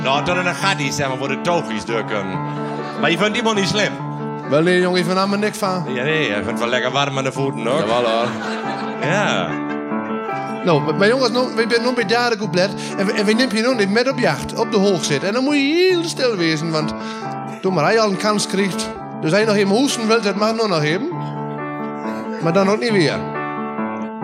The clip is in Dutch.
Nou, dat een gat is, zeg maar, voor de toogjes door kunnen. Maar je vindt die man niet slim. Wel nee, jongen, ik vind er niks van. Ja, nee, je vindt het wel lekker warm aan de voeten, hoor. Jawel hoor. Ja. Nou, maar jongens, we zijn nog bij jaren couplet. En we nemen hier nog niet met op jacht, op de hoog zitten. En dan moet je heel stil wezen, want toen maar hij al een kans krijgt. Dus hij nog even hoesten wil, dat mag nog even. Maar dan ook niet weer.